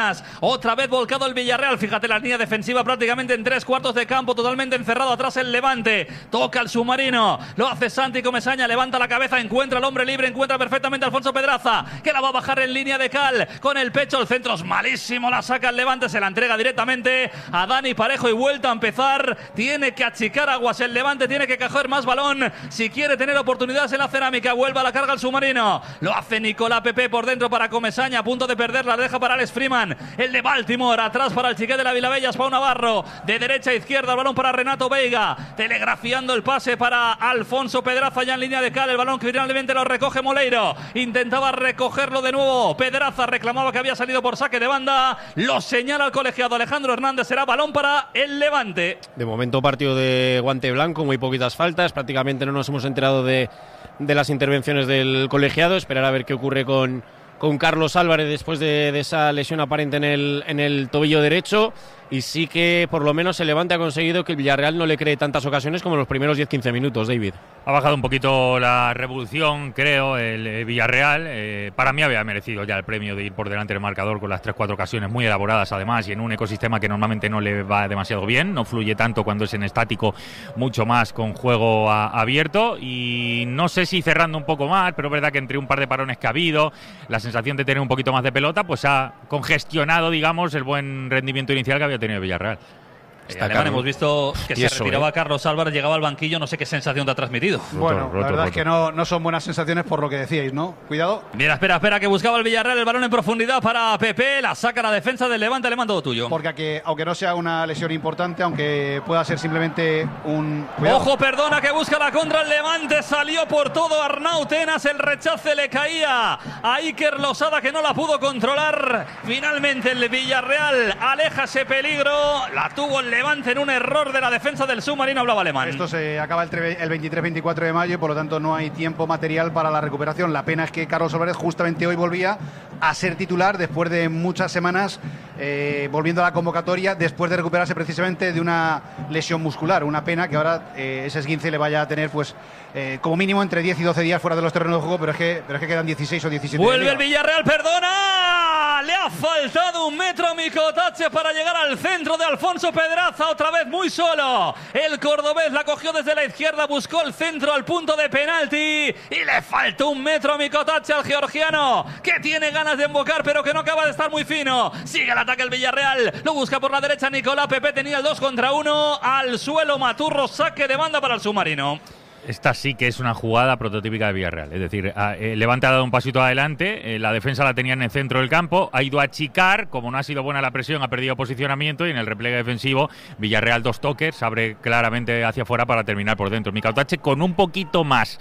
Otra vez volcado el Villarreal. Fíjate la línea defensiva prácticamente en 3/4 de campo, totalmente encerrado atrás el Levante. Toca el submarino, lo hace Santi Comesaña, levanta la cabeza, encuentra al hombre libre, encuentra perfectamente a Alfonso Pedraza, que la va a bajar en línea de cal con el pecho. El centro es malísimo, la saca el Levante, se la entrega directamente a Dani Parejo y vuelta a empezar. Tiene que achicar aguas el Levante, tiene que coger más balón si quiere tener oportunidades en la cerámica. Vuelve a la carga el submarino, lo hace Nicolás Pepe por dentro para Comesaña, a punto de perderla, deja para Alex Freeman. El de Baltimore, atrás para el chiquet de la Vilabella, Pau Navarro, de derecha a izquierda, el balón para Renato Veiga, telegrafiando el pase para Alfonso Pedraza, ya en línea de cal, el balón que finalmente lo recoge Moleiro, intentaba recogerlo de nuevo, Pedraza reclamaba que había salido por saque de banda, lo señala el colegiado Alejandro Hernández, será balón para el Levante. De momento partido de guante blanco, muy poquitas faltas, prácticamente no nos hemos enterado de las intervenciones del colegiado, esperar a ver qué ocurre con Carlos Álvarez después de esa lesión aparente en el tobillo derecho, y sí que por lo menos el Levante ha conseguido que el Villarreal no le cree tantas ocasiones como en los primeros 10-15 minutos, David. Ha bajado un poquito la revolución, creo, el Villarreal. Para mí había merecido ya el premio de ir por delante del marcador con las 3-4 ocasiones muy elaboradas, además, y en un ecosistema que normalmente no le va demasiado bien, no fluye tanto cuando es en estático, mucho más con juego abierto, y no sé si cerrando un poco más, pero es verdad que entre un par de parones que ha habido, la sensación de tener un poquito más de pelota, pues ha congestionado, digamos, el buen rendimiento inicial que había tenido el Villarreal. Además, hemos visto que se retiraba Carlos Álvarez, llegaba al banquillo, no sé qué sensación te ha transmitido. Bueno, la verdad es que no son buenas sensaciones por lo que decíais, ¿no? Cuidado. Mira, espera, que buscaba el Villarreal, el balón en profundidad para Pepe, la saca la defensa del Levante, le mando todo tuyo. Porque aunque no sea una lesión importante, aunque pueda ser simplemente un... Cuidado. Ojo, perdona, que busca la contra el Levante, salió por todo Arnau Tenas, el rechace le caía a Iker Losada, que no la pudo controlar. Finalmente el Villarreal aleja ese peligro, la tuvo el Levante en un error de la defensa del submarino, hablaba Alemán. Esto se acaba el 23-24 de mayo y por lo tanto no hay tiempo material para la recuperación. La pena es que Carlos Álvarez justamente hoy volvía a ser titular después de muchas semanas volviendo a la convocatoria, después de recuperarse precisamente de una lesión muscular. Una pena que ahora ese esguince le vaya a tener pues como mínimo entre 10 y 12 días fuera de los terrenos de juego, pero es que quedan 16 o 17. Vuelve el Villarreal, perdona, le ha faltado un metro a Micotache para llegar al centro de Alfonso Pedraza, otra vez muy solo. El cordobés la cogió desde la izquierda, buscó el centro al punto de penalti y le faltó un metro a Micotache, al georgiano, que tiene ganas de embocar pero que no acaba de estar muy fino. Sigue el ataque el Villarreal, lo busca por la derecha Nicolás Pepe, tenía el 2 contra 1, al suelo Maturro, saque de banda para el submarino. Esta sí que es una jugada prototípica de Villarreal, es decir, Levante ha dado un pasito adelante, la defensa la tenía en el centro del campo, ha ido a achicar, como no ha sido buena la presión, ha perdido posicionamiento y en el repliegue defensivo Villarreal 2 toques, se abre claramente hacia afuera para terminar por dentro. Micotache con un poquito más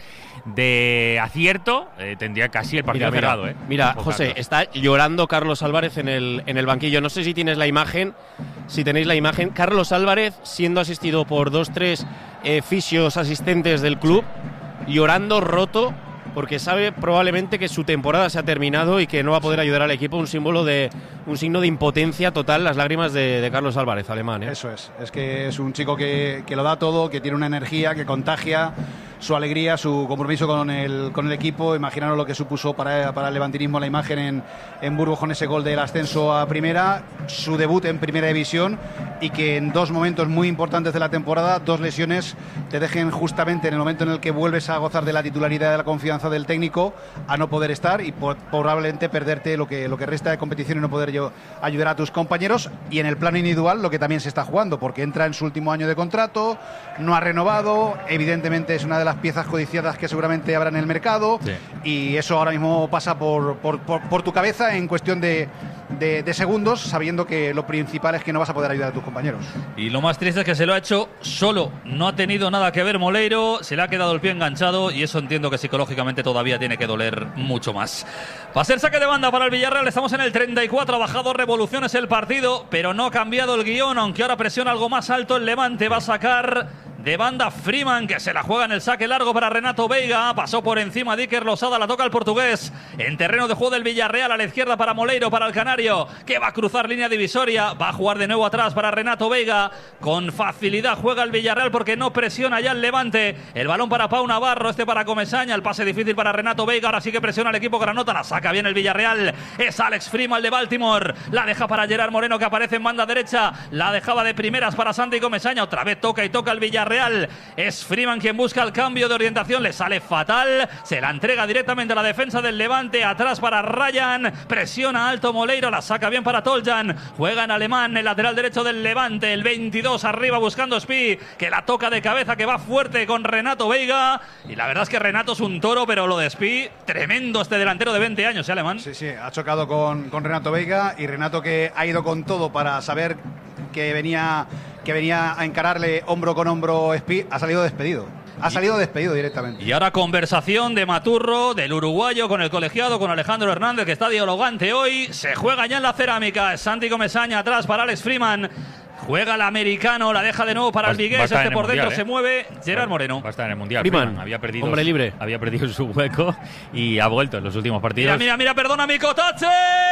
de acierto tendría casi el partido cerrado. Mira, José, está llorando Carlos Álvarez en el banquillo, no sé si tienes la imagen, si tenéis la imagen, Carlos Álvarez siendo asistido por 2-3 fisios asistentes del club, llorando roto porque sabe probablemente que su temporada se ha terminado y que no va a poder ayudar al equipo, un signo de impotencia total, las lágrimas de Carlos Álvarez, alemán. Eso es que es un chico que lo da todo, que tiene una energía, que contagia su alegría, su compromiso con el equipo. Imaginaros lo que supuso para el levantinismo la imagen en Burgos con ese gol del ascenso a primera, su debut en primera división, y que en dos momentos muy importantes de la temporada, dos lesiones, te dejen justamente en el momento en el que vuelves a gozar de la titularidad, de la confianza del técnico, a no poder estar y probablemente perderte lo que resta de competición y no poder ayudar a tus compañeros. Y en el plano individual lo que también se está jugando, porque entra en su último año de contrato, no ha renovado, evidentemente es una de las piezas codiciadas que seguramente habrá en el mercado, sí. Y eso ahora mismo pasa por tu cabeza en cuestión de segundos, sabiendo que lo principal es que no vas a poder ayudar a tus compañeros. Y lo más triste es que se lo ha hecho solo, no ha tenido nada que ver Moleiro, se le ha quedado el pie enganchado y eso entiendo que psicológicamente todavía tiene que doler mucho más. Va a ser saque de banda para el Villarreal, estamos en el 34, ha bajado revoluciones el partido, pero no ha cambiado el guión, aunque ahora presiona algo más alto el Levante, va a sacar de banda Freeman, que se la juega en el saque largo para Renato Veiga. Pasó por encima de Iker Losada, la toca el portugués. En terreno de juego del Villarreal, a la izquierda para Moleiro, para el canario, que va a cruzar línea divisoria. Va a jugar de nuevo atrás para Renato Veiga. Con facilidad juega el Villarreal porque no presiona ya el Levante. El balón para Pau Navarro, este para Comesaña. El pase difícil para Renato Veiga. Ahora sí que presiona el equipo granota. La saca bien el Villarreal. Es Alex Freeman de Baltimore. La deja para Gerard Moreno, que aparece en banda derecha. La dejaba de primeras para Santi Comesaña. Otra vez toca y toca el Villarreal. Es Freeman quien busca el cambio de orientación. Le sale fatal. Se la entrega directamente a la defensa del Levante. Atrás para Ryan. Presiona alto Moleiro. La saca bien para Toljan. Juega en alemán, el lateral derecho del Levante. El 22 arriba buscando Spi, que la toca de cabeza, que va fuerte con Renato Veiga. Y la verdad es que Renato es un toro, pero lo de Spi, tremendo este delantero de 20 años, ¿eh, alemán? Sí, ha chocado con Renato Veiga. Y Renato, que ha ido con todo para saber que venía a encararle hombro con hombro Spi, ha salido despedido. Ha salido despedido directamente. Y ahora conversación de Maturro, del uruguayo, con el colegiado, con Alejandro Hernández, que está dialogante hoy. Se juega ya en la cerámica. Santi Comesaña atrás para Alex Freeman. Juega el americano, la deja de nuevo para el vigués. Este por dentro se mueve Gerard Moreno. Va a estar en el Mundial. Freeman, había perdido, hombre libre. Había perdido su hueco y ha vuelto en los últimos partidos. Mira, perdona, Mikotache.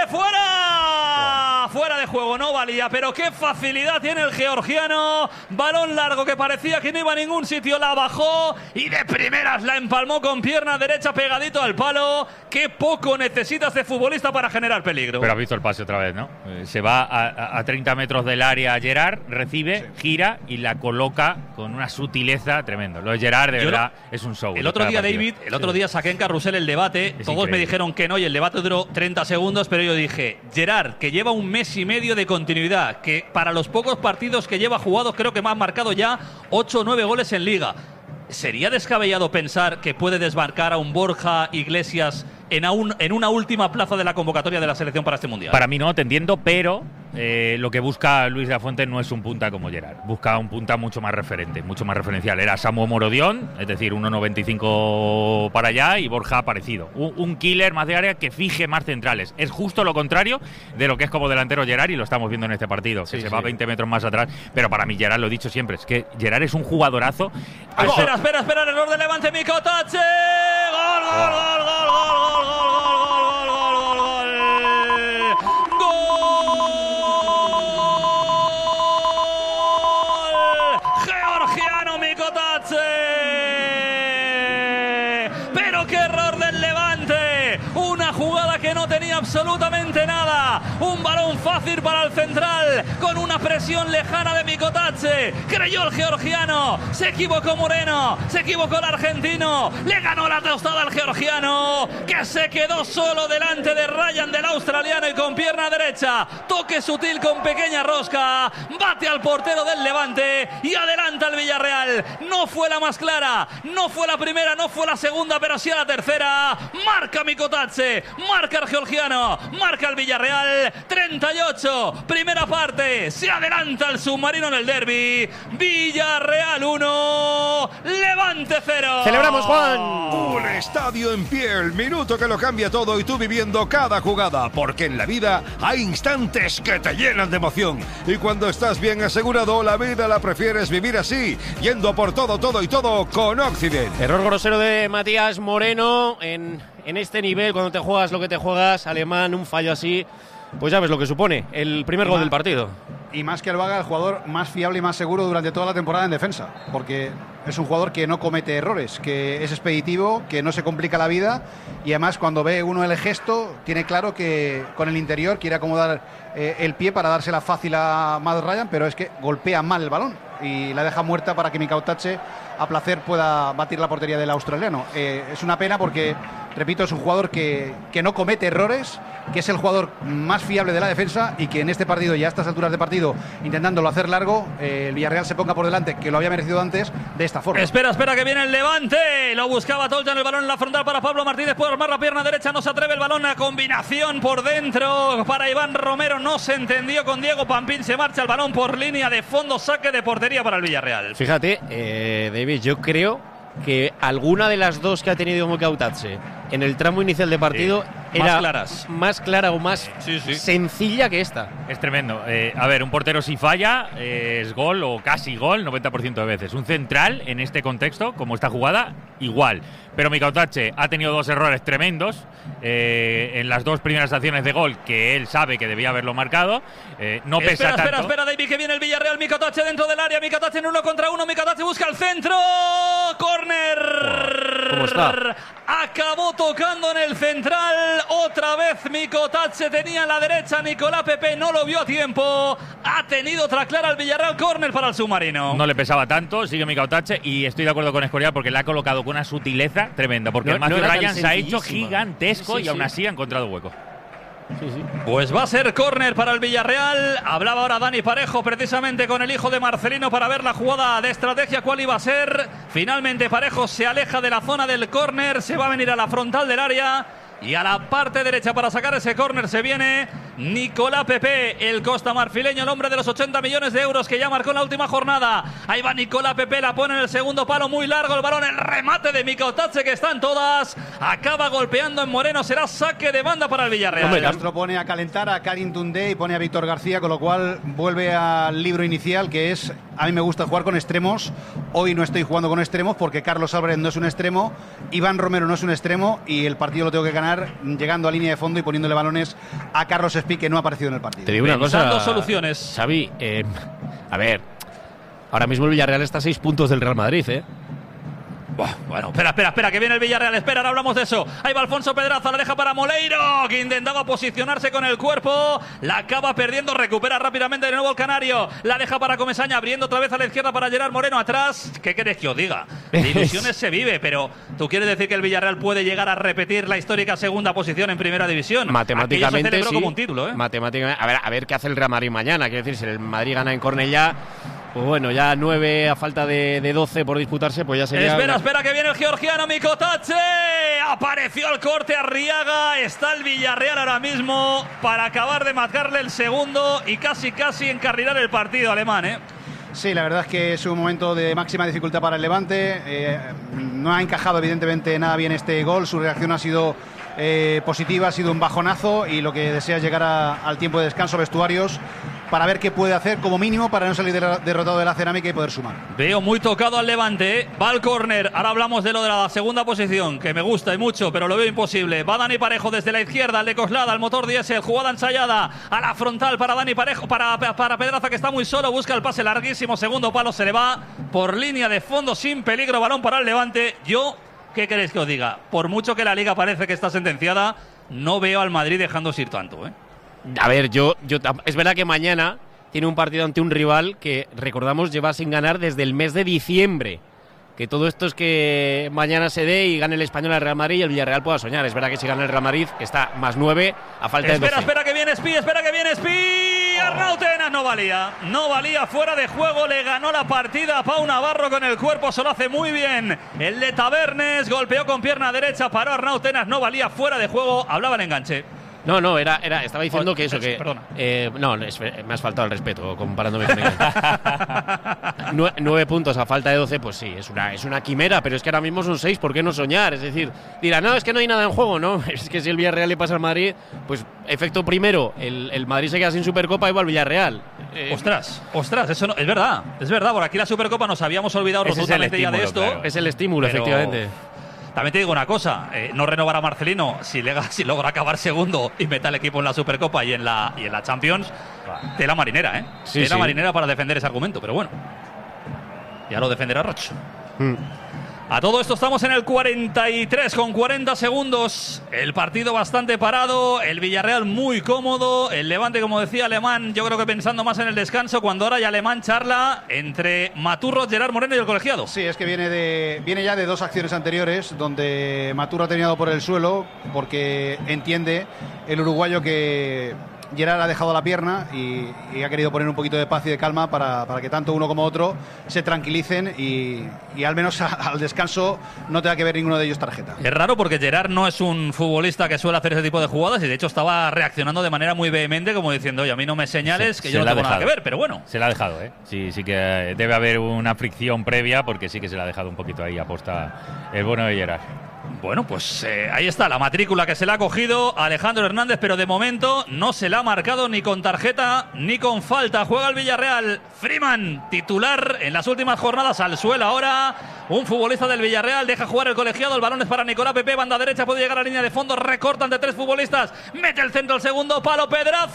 ¡Fuera! Fuera de juego, no valía, pero qué facilidad tiene el georgiano. Balón largo que parecía que no iba a ningún sitio, la bajó y de primeras la empalmó con pierna derecha pegadito al palo. Qué poco necesita este futbolista para generar peligro. Pero has visto el pase otra vez, ¿no? Se va a 30 metros del área Gerard, recibe, gira y la coloca con una sutileza tremenda. Lo de Gerard, de verdad, es un show. El otro día, David, saqué en Carrusel el debate. Todos increíble. Me dijeron que no y el debate duró 30 segundos, pero yo dije, Gerard, que lleva un mes y medio de continuidad, que para los pocos partidos que lleva jugados creo que me han marcado ya 8 o 9 goles en Liga. ¿Sería descabellado pensar que puede desmarcar a un Borja Iglesias en una última plaza de la convocatoria de la selección para este Mundial? Para mí no, te entiendo, pero lo que busca Luis de la Fuente no es un punta como Gerard. Busca un punta mucho más referente, mucho más referencial. Era Samu Morodión, es decir, 1,95 para allá, y Borja parecido. Un killer más de área que fije más centrales. Es justo lo contrario de lo que es como delantero Gerard, y lo estamos viendo en este partido, que se va 20 metros más atrás. Pero para mí Gerard, lo he dicho siempre, es que Gerard es un jugadorazo. Espera, error de Levante, Mikotache. Pero qué error del Levante. Una jugada que no tenía absolutamente nada. Un balón fácil para el central, con una presión lejana de Mikotache. Creyó el georgiano, se equivocó Moreno, se equivocó el argentino, le ganó la tostada al georgiano, que se quedó solo delante de Ryan, del australiano, y con pierna derecha, toque sutil con pequeña rosca, bate al portero del Levante y adelanta el Villarreal. No fue la más clara, no fue la primera, no fue la segunda, pero sí a la tercera. Marca Mikotache, marca el georgiano, marca el Villarreal. 38, primera parte, se adelanta el submarino en el derbi. Villarreal 1, Levante 0. ¡Celebramos, Juan! Un estadio en pie, el minuto que lo cambia todo, y tú viviendo cada jugada, porque en la vida hay instantes que te llenan de emoción, y cuando estás bien asegurado, la vida la prefieres vivir así, yendo por todo con Occident. Error grosero de Matías Moreno en este nivel, cuando te juegas lo que te juegas, alemán, un fallo así, pues ya ves lo que supone el primer gol del partido. Y más que el Vaga, el jugador más fiable y más seguro durante toda la temporada en defensa, porque es un jugador que no comete errores, que es expeditivo, que no se complica la vida, y además cuando ve uno el gesto tiene claro que con el interior quiere acomodar el pie para dársela fácil a Matt Ryan, pero es que golpea mal el balón y la deja muerta para que Mikotache a placer pueda batir la portería del australiano. Es una pena porque, repito, es un jugador que no comete errores, que es el jugador más fiable de la defensa, y que en este partido y a estas alturas de partido, intentándolo hacer largo, el Villarreal se ponga por delante, que lo había merecido antes, de esta forma. Espera, que viene el Levante. Lo buscaba Toljan, el balón en la frontal para Pablo Martínez, puede armar la pierna derecha, no se atreve el balón, a combinación por dentro para Iván Romero, no se entendió con Diego Pampín, se marcha el balón por línea de fondo, saque de portería para el Villarreal. Fíjate, David, yo creo que alguna de las dos que ha tenido Mikotache en el tramo inicial de partido era claras. más clara o más Sí. sencilla que esta. Es tremendo. A ver, un portero si falla es gol o casi gol 90% de veces. Un central en este contexto, como esta jugada, igual. Pero Mika Otache ha tenido 2 errores tremendos en las 2 primeras acciones de gol que él sabe que debía haberlo marcado. No pesa tanto. Espera, David, que viene el Villarreal. Mika Otache dentro del área. Mika Otache en 1 contra 1. Mika Otache busca el centro. ¡Córner! ¿Cómo está? Acabó tocando en el central. Otra vez Mika Otache tenía en la derecha. Nicolás Pepe no lo vio a tiempo. Ha tenido otra clara el Villarreal. Córner para el submarino. No le pesaba tanto, sigue Mika Otache y estoy de acuerdo con Escorial porque le ha colocado con una sutileza tremenda. Porque el Matthew Ryan se ha hecho gigantesco y aún así ha encontrado hueco. Sí. Pues va a ser córner para el Villarreal. Hablaba ahora Dani Parejo precisamente con el hijo de Marcelino para ver la jugada de estrategia cuál iba a ser. Finalmente Parejo se aleja de la zona del córner, se va a venir a la frontal del área y a la parte derecha para sacar ese córner se viene Nicolás Pepe, el costamarfileño, el hombre de los 80 millones de euros que ya marcó en la última jornada. Ahí va Nicolás Pepe, la pone en el segundo palo, muy largo el balón, el remate de Mika Otache que están todas, acaba golpeando en Moreno, será saque de banda para el Villarreal. Castro pone a calentar a Karim Toundé y pone a Víctor García, con lo cual vuelve al libro inicial, que es: a mí me gusta jugar con extremos. Hoy no estoy jugando con extremos porque Carlos Álvarez no es un extremo, Iván Romero no es un extremo y el partido lo tengo que ganar llegando a línea de fondo y poniéndole balones a Carlos Espí, que no ha aparecido en el partido. Te digo una cosa, Pensando soluciones. Xavi, a ver, ahora mismo el Villarreal está a 6 puntos del Real Madrid, ¿eh? Bueno, espera, que viene el Villarreal, espera, ahora hablamos de eso. Ahí va Alfonso Pedraza, la deja para Moleiro, que intentaba posicionarse con el cuerpo, la acaba perdiendo, recupera rápidamente de nuevo el canario, la deja para Comesaña, abriendo otra vez a la izquierda para Gerard Moreno atrás. ¿Qué queréis que os diga? De ilusiones se vive, pero ¿tú quieres decir que el Villarreal puede llegar a repetir la histórica segunda posición en primera división? Matemáticamente Aquello se sí, como un título, ¿eh? Matemáticamente, a ver qué hace el Real Madrid mañana. Quiero decir, si el Madrid gana en Cornellá, pues bueno, ya 9 a falta de 12 por disputarse, pues ya sería... Espera, que viene el georgiano Mika Otache. Apareció el corte Arriaga. Está el Villarreal ahora mismo para acabar de marcarle el segundo y casi encarrilar el partido alemán, ¿eh? Sí, la verdad es que es un momento de máxima dificultad para el Levante. No ha encajado evidentemente nada bien este gol. Su reacción ha sido positiva, ha sido un bajonazo y lo que desea es llegar al tiempo de descanso, vestuarios, para ver qué puede hacer como mínimo para no salir derrotado de la Cerámica y poder sumar. Veo muy tocado al Levante, ¿eh? Va al córner. Ahora hablamos de lo de la segunda posición, que me gusta y mucho, pero lo veo imposible. Va Dani Parejo desde la izquierda, al de Coslada, al motor diésel, jugada ensayada a la frontal para Dani Parejo, para Pedraza, que está muy solo, busca el pase larguísimo, segundo palo, se le va por línea de fondo sin peligro, balón para el Levante. ¿Qué queréis que os diga? Por mucho que la Liga parece que está sentenciada, no veo al Madrid dejándose ir tanto, ¿eh? A ver, es verdad que mañana tiene un partido ante un rival que, recordamos, lleva sin ganar desde el mes de diciembre. Que todo esto es que mañana se dé y gane el Español al Real Madrid y el Villarreal pueda soñar. Es verdad que si gana el Real Madrid está más 9 a falta de 12. Espera que viene Espí. Arnau Tenas no valía, fuera de juego, le ganó la partida a Pau Navarro con el cuerpo, se lo hace muy bien el de Tabernes, golpeó con pierna derecha, paró Arnau Tenas, no valía, fuera de juego, hablaba el enganche. No, estaba diciendo que eso, que... Perdona. Me has faltado el respeto comparándome con él. 9 puntos a falta de 12, pues sí, es una quimera, pero es que ahora mismo son 6, ¿por qué no soñar? Es decir, dirán, no, es que no hay nada en juego, ¿no? Es que si el Villarreal le pasa al Madrid, pues efecto primero, el Madrid se queda sin Supercopa y va al Villarreal. Ostras, eso no, es verdad, por aquí la Supercopa nos habíamos olvidado rotundamente ya de esto. Claro. Es el estímulo, pero... efectivamente. También te digo una cosa, no renovar a Marcelino si logra acabar segundo y mete al equipo en la Supercopa y en la Champions, tela marinera, ¿eh? Sí, tela marinera para defender ese argumento, pero bueno, ya lo defenderá Roch. A todo esto estamos en el 43 con 40 segundos. El partido bastante parado, el Villarreal muy cómodo, el Levante, como decía Alemán, yo creo que pensando más en el descanso, cuando ahora ya Alemán charla entre Maturro, Gerard Moreno y el colegiado. Sí, es que viene ya de 2 acciones anteriores donde Maturro ha terminado por el suelo porque entiende el uruguayo que Gerard ha dejado la pierna y ha querido poner un poquito de paz y de calma para que tanto uno como otro se tranquilicen y al menos al descanso no tenga que ver ninguno de ellos tarjeta. Es raro porque Gerard no es un futbolista que suele hacer ese tipo de jugadas y de hecho estaba reaccionando de manera muy vehemente como diciendo, oye, a mí no me señales que yo no tengo nada que ver, pero bueno. Se la ha dejado, ¿eh? Sí que debe haber una fricción previa porque sí que se la ha dejado un poquito ahí aposta el bueno de Gerard. Bueno, pues ahí está la matrícula que se le ha cogido a Alejandro Hernández, pero de momento no se le ha marcado ni con tarjeta ni con falta. Juega el Villarreal. Freeman, titular en las últimas jornadas, al suelo ahora. Un futbolista del Villarreal deja jugar el colegiado. El balón es para Nicolás Pepe, banda derecha, puede llegar a la línea de fondo. Recortan de 3 futbolistas. Mete el centro, el segundo palo.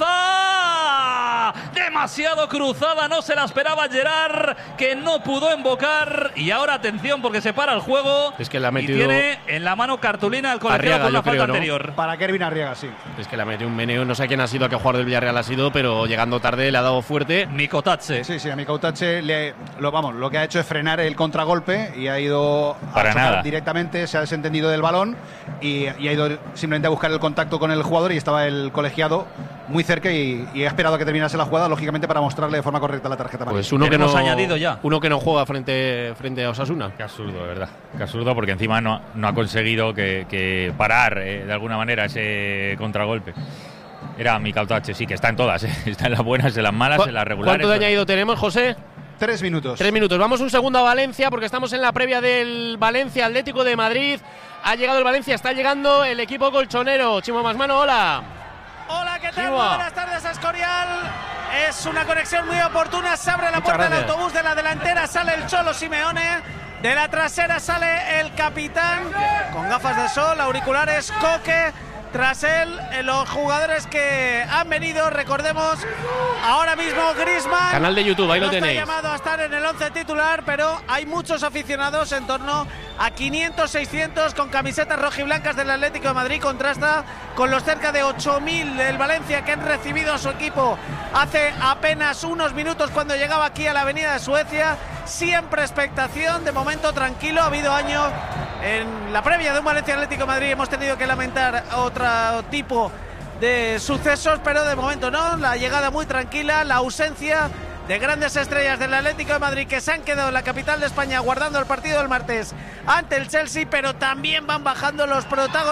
Pedraza. Demasiado cruzada, no se la esperaba Gerard, que no pudo embocar. Y ahora atención, porque se para el juego. Es que la ha metido. Y tiene en la mano cartulina el colegiado Arriaga, con la yo falta creo, ¿no? anterior. Para Kervin Arriaga, sí. Es que le ha metido un meneo, no sé quién ha sido, a qué jugador del Villarreal ha sido, pero llegando tarde le ha dado fuerte. Micotache. Sí, a Micotache lo que ha hecho es frenar el contragolpe y ha ido Para a chocar nada. directamente, se ha desentendido del balón y ha ido simplemente a buscar el contacto con el jugador, y estaba el colegiado muy cerca y ha esperado a que terminase la jugada, lógicamente, para mostrarle de forma correcta la tarjeta amarilla. Pues uno que Hemos no, añadido ya. uno que no juega frente a Osasuna. Qué absurdo, de verdad. Qué absurdo, porque encima no ha conseguido que parar de alguna manera ese contragolpe. Era Micotache, sí, que está en todas, está en las buenas, en las malas, en las regulares. ¿Cuánto de añadido tenemos, José? 3 minutos. 3 minutos. Vamos un segundo a Valencia, porque estamos en la previa del Valencia Atlético de Madrid. Ha llegado el Valencia, está llegando el equipo colchonero. Chimo Masmano, hola. Hola, ¿qué tal? Chimo. Muy buenas tardes, Escorial. Es una conexión muy oportuna. Se abre la Muchas puerta del gracias. autobús. De la delantera sale el Cholo Simeone. De la trasera sale el capitán con gafas de sol, auriculares, Coque. Tras él, los jugadores que han venido, recordemos, ahora mismo Griezmann. Canal de YouTube, ahí lo no tenéis. Está llamado a estar en el 11 titular, pero hay muchos aficionados, en torno a 500, 600, con camisetas rojiblancas del Atlético de Madrid. Contrasta con los cerca de 8.000 del Valencia, que han recibido a su equipo hace apenas unos minutos cuando llegaba aquí a la avenida de Suecia. Siempre expectación, de momento tranquilo. Ha habido años en la previa de un Valencia Atlético de Madrid, hemos tenido que lamentar otro tipo de sucesos, pero de momento no. La llegada muy tranquila, la ausencia de grandes estrellas del Atlético de Madrid, que se han quedado en la capital de España guardando el partido del martes ante el Chelsea, pero también van bajando los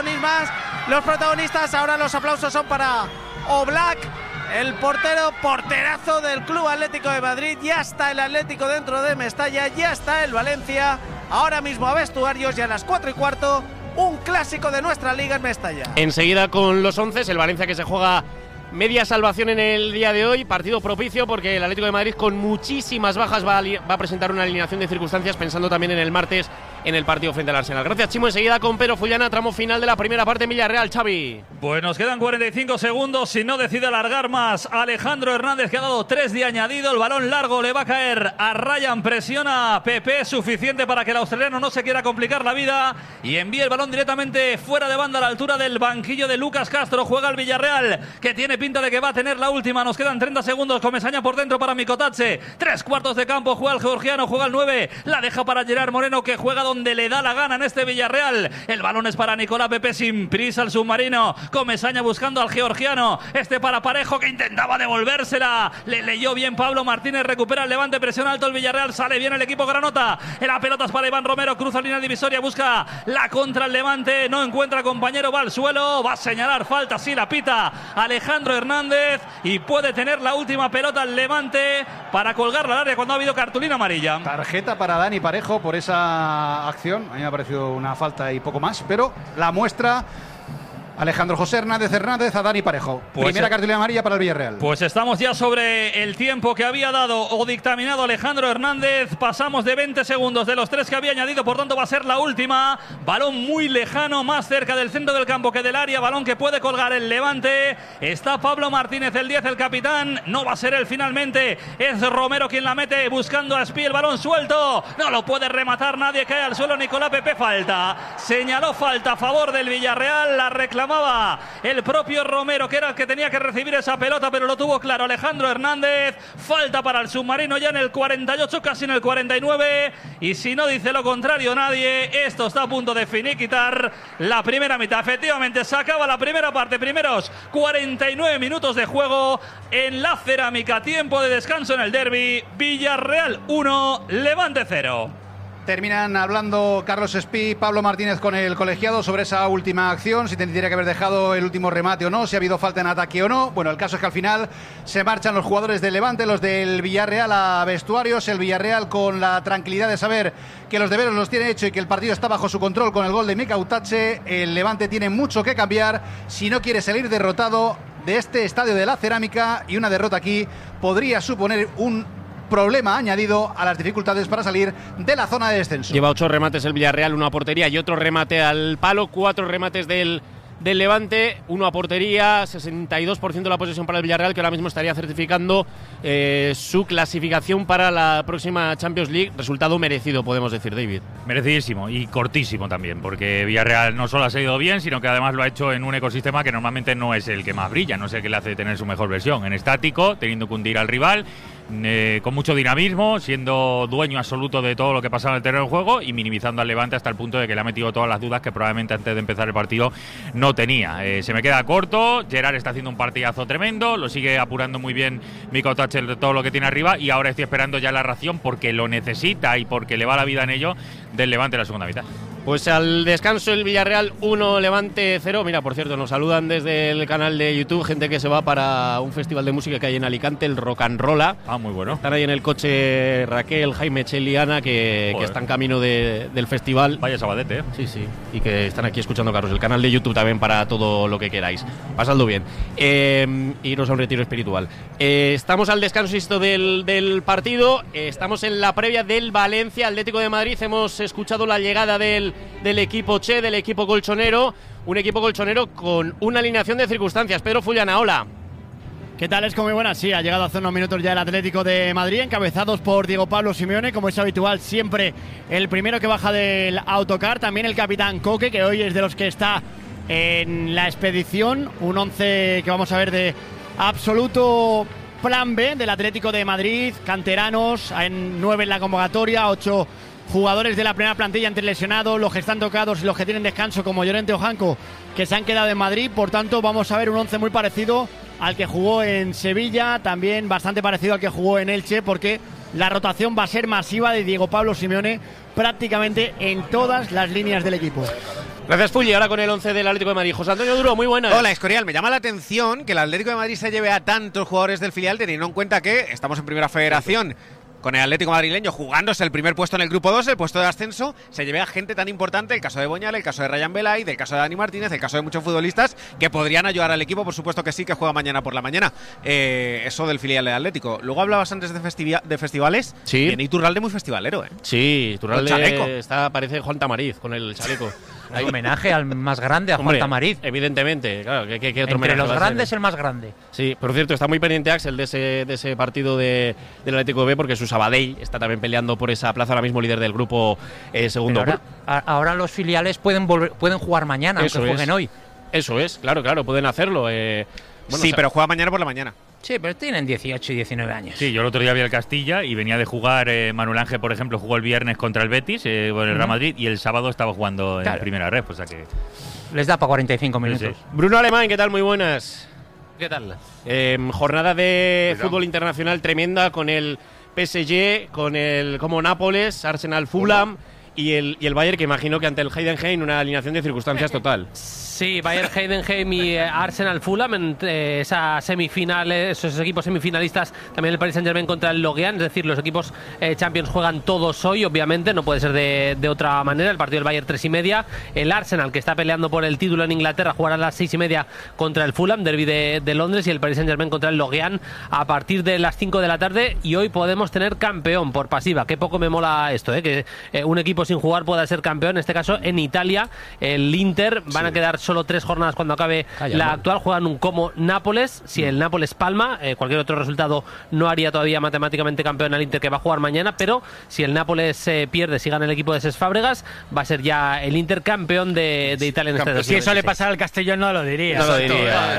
protagonistas. Ahora los aplausos son para Oblak, el porterazo del Club Atlético de Madrid. Ya está el Atlético dentro de Mestalla, ya está el Valencia ahora mismo a vestuarios, y a las 4:15 un clásico de nuestra liga en Mestalla. Enseguida con los 11, el Valencia, que se juega media salvación en el día de hoy. Partido propicio, porque el Atlético de Madrid, con muchísimas bajas, va a presentar una alineación de circunstancias, pensando también en el martes en el partido frente al Arsenal. Gracias, Chimo. Enseguida con Pedro Fullana, tramo final de la primera parte en Villarreal. Xavi. Pues nos quedan 45 segundos. Si no decide alargar más, Alejandro Hernández, que ha dado 3 de añadido. El balón largo le va a caer a Ryan. Presiona a Pepe, suficiente para que el australiano no se quiera complicar la vida y envíe el balón directamente fuera de banda, a la altura del banquillo de Lucas Castro. Juega el Villarreal, que tiene pinta de que va a tener la última. Nos quedan 30 segundos. Comesaña por dentro para Micotache. 3/4 de campo. Juega el georgiano, juega el 9. La deja para Gerard Moreno, que juega donde le da la gana en este Villarreal. El balón es para Nicolás Pepe, sin prisa el submarino. Comesaña buscando al georgiano. Este para Parejo, que intentaba devolvérsela. Le leyó bien Pablo Martínez. Recupera el Levante. Presión alto el Villarreal. Sale bien el equipo granota. La pelota es para Iván Romero. Cruza línea divisoria. Busca la contra el Levante. No encuentra compañero. Va al suelo. Va a señalar falta. Sí, la pita Alejandro Hernández. Y puede tener la última pelota el Levante para colgarla al área cuando ha habido cartulina amarilla. Tarjeta para Dani Parejo por esa acción. A mí me ha parecido una falta y poco más, pero la muestra Alejandro José Hernández a Dani Parejo. Pues Primera cartulina amarilla para el Villarreal. Pues estamos ya sobre el tiempo que había dado o dictaminado Alejandro Hernández. Pasamos de 20 segundos de los 3 que había añadido, por tanto va a ser la última. Balón muy lejano, más cerca del centro del campo que del área. Balón que puede colgar el Levante. Está Pablo Martínez, el 10, el capitán. No va a ser él finalmente. Es Romero quien la mete, buscando a Espí. El balón suelto. No lo puede rematar nadie. Cae al suelo Nicolás Pepe. Falta. Señaló falta a favor del Villarreal. La reclamaba el propio Romero, que era el que tenía que recibir esa pelota, pero lo tuvo claro Alejandro Hernández. Falta para el submarino ya en el 48, casi en el 49. Y si no dice lo contrario nadie, esto está a punto de finiquitar la primera mitad. Efectivamente, se acaba la primera parte. Primeros 49 minutos de juego en la Cerámica. Tiempo de descanso en el derbi. Villarreal 1, Levante 0. Terminan hablando Carlos Espí, Pablo Martínez con el colegiado sobre esa última acción, si tendría que haber dejado el último remate o no, si ha habido falta en ataque o no. Bueno, el caso es que al final se marchan los jugadores del Levante, los del Villarreal a vestuarios. El Villarreal con la tranquilidad de saber que los deberes los tiene hecho y que el partido está bajo su control con el gol de Mika Utache. El Levante tiene mucho que cambiar si no quiere salir derrotado de este estadio de la Cerámica, y una derrota aquí podría suponer un problema añadido a las dificultades para salir de la zona de descenso. Lleva 8 remates el Villarreal, 1 a portería y otro remate al palo, 4 remates del Levante, 1 a portería, 62% de la posesión para el Villarreal, que ahora mismo estaría certificando su clasificación para la próxima Champions League. Resultado merecido, podemos decir, David. Merecidísimo y cortísimo también, porque Villarreal no solo ha salido bien, sino que además lo ha hecho en un ecosistema que normalmente no es el que más brilla, no es el que le hace tener su mejor versión, en estático, teniendo que hundir al rival, con mucho dinamismo, siendo dueño absoluto de todo lo que pasaba en el terreno de juego y minimizando al Levante hasta el punto de que le ha metido todas las dudas que probablemente antes de empezar el partido no tenía. Se me queda corto, Gerard está haciendo un partidazo tremendo, lo sigue apurando muy bien Mika Utache de todo lo que tiene arriba, y ahora estoy esperando ya la ración porque lo necesita y porque le va la vida en ello del Levante en la segunda mitad. Pues al descanso el Villarreal 1, Levante 0. Mira, por cierto, nos saludan desde el canal de YouTube gente que se va para un festival de música que hay en Alicante, el Rock and Rolla. Ah, muy bueno. Están ahí en el coche Raquel, Jaime, Cheli y Ana, que están camino del festival. Vaya sabadete, ¿eh? Sí, sí. Y que están aquí escuchando, Carlos. El canal de YouTube también para todo lo que queráis. Pasadlo bien. Iros a un retiro espiritual. Estamos al descanso del partido. Estamos en la previa del Valencia Atlético de Madrid. Hemos escuchado la llegada del equipo Che, del equipo colchonero. Un equipo colchonero con una alineación de circunstancias. Pedro Fullana, hola. ¿Qué tal? Es como muy buena. Sí, ha llegado hace unos minutos ya el Atlético de Madrid, encabezados por Diego Pablo Simeone, como es habitual, siempre el primero que baja del autocar. También el capitán Coque, que hoy es de los que está en la expedición. Un 11 que vamos a ver de absoluto plan B del Atlético de Madrid. Canteranos, en 9 en la convocatoria, 8 jugadores de la primera plantilla entre lesionados, los que están tocados y los que tienen descanso, como Llorente o Janco, que se han quedado en Madrid. Por tanto, vamos a ver un 11 muy parecido al que jugó en Sevilla, también bastante parecido al que jugó en Elche, porque la rotación va a ser masiva de Diego Pablo Simeone prácticamente en todas las líneas del equipo. Gracias, Fulli. Ahora con el 11 del Atlético de Madrid. José Antonio Duro, muy buenas. Hola, Escorial. Me llama la atención que el Atlético de Madrid se lleve a tantos jugadores del filial, teniendo en cuenta que estamos en Primera Federación, con el Atlético madrileño jugándose el primer puesto en el grupo 2, el puesto de ascenso. Se lleve a gente tan importante, el caso de Boñal, el caso de Ryan Belay, el caso de Dani Martínez, el caso de muchos futbolistas que podrían ayudar al equipo, por supuesto que sí, que juega mañana por la mañana. Eso del filial de Atlético. Luego hablabas antes de festivales. Sí. Viene Iturralde muy festivalero, ¿eh? Sí, Iturralde parece Juan Tamariz con el chaleco. Hay homenaje al más grande, a Juan Tamariz. Evidentemente, claro. ¿Qué otro Entre los grandes, el más grande. Sí, por cierto, está muy pendiente Axel de ese partido del Atlético B, porque su Sabadell está también peleando por esa plaza, ahora mismo líder del grupo segundo. Ahora los filiales pueden jugar mañana, aunque jueguen hoy. Eso es, claro, pueden hacerlo. Sí, pero juega mañana por la mañana. Sí, pero tienen 18 y 19 años. Sí, yo el otro día vi el Castilla y venía de jugar, Manuel Ángel, por ejemplo, jugó el viernes contra el Betis, con el Real Madrid, y el sábado estaba jugando en primera red, o sea que les da para 45 minutos. Sí. Bruno Alemán, ¿qué tal? Muy buenas. ¿Qué tal? Jornada de fútbol internacional tremenda con el PSG, con el como Nápoles, Arsenal, Fulham y el Bayern, que imagino que ante el Heidenheim una alineación de circunstancias total. Sí, Bayern, Heidenheim y Arsenal, Fulham en esas semifinales, esos equipos semifinalistas. También el Paris Saint-Germain contra el Lorient, es decir, los equipos Champions juegan todos hoy, obviamente, no puede ser de otra manera. El partido del Bayern 3:30, el Arsenal, que está peleando por el título en Inglaterra, jugará a las 6:30 contra el Fulham, derbi de Londres, y el Paris Saint-Germain contra el Lorient a partir de las 5 de la tarde. Y hoy podemos tener campeón por pasiva. Qué poco me mola esto, que un equipo sin jugar pueda ser campeón. En este caso, en Italia, el Inter van a quedar solo 3 jornadas cuando acabe la actual. Juegan un como Nápoles. Si el Nápoles palma, cualquier otro resultado no haría todavía matemáticamente campeón al Inter, que va a jugar mañana. Pero si el Nápoles pierde, si gana el equipo de Cesc Fábregas, va a ser ya el Inter campeón de Italia en este 2016. Si eso le pasara al Castellón, no lo diría. No lo diría.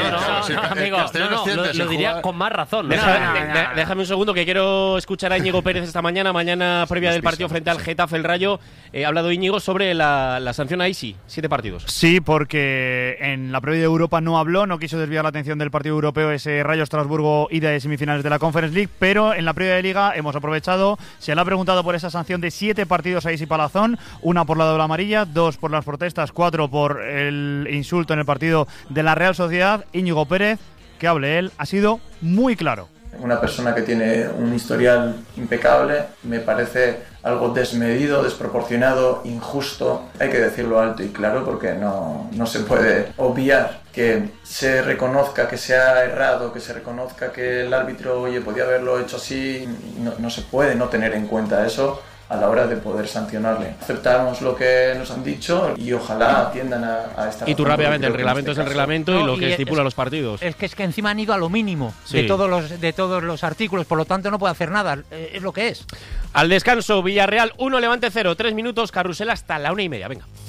Amigo, lo diría con más razón. Déjame un segundo, que quiero escuchar a Íñigo Pérez esta mañana previa del partido frente al Getafe, el Rayo, ha hablado Íñigo sobre la sanción a Isi, 7 partidos. Sí, porque en la previa de Europa no habló, no quiso desviar la atención del partido europeo, ese Rayo Estrasburgo ida de semifinales de la Conference League, pero en la previa de Liga hemos aprovechado, se le ha preguntado por esa sanción de 7 partidos a Isi Palazón, 1 por la doble amarilla, 2 por las protestas, 4 por el insulto en el partido de la Real Sociedad. Íñigo Pérez, que hable él, ha sido muy claro. Una persona que tiene un historial impecable, me parece algo desmedido, desproporcionado, injusto. Hay que decirlo alto y claro porque no se puede obviar que se reconozca que se ha errado, que se reconozca que el árbitro, oye, podía haberlo hecho así. No se puede no tener en cuenta eso a la hora de poder sancionarle. Aceptamos lo que nos han dicho y ojalá atiendan a esta. Y tú rápidamente, el reglamento es el reglamento y lo que estipula los partidos. Es que encima han ido a lo mínimo Sí. de todos los artículos, por lo tanto no puede hacer nada, es lo que es. Al descanso, Villarreal 1, Levante 0, 3 minutos, carrusel hasta la 1:30, venga.